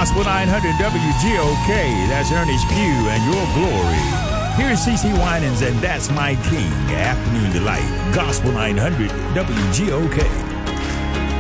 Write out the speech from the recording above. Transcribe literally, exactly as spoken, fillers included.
Gospel nine hundred W G O K. That's Ernest Pugh and Your Glory. Here's CeCe Winans and That's My King. Afternoon Delight. Gospel nine hundred W G O K.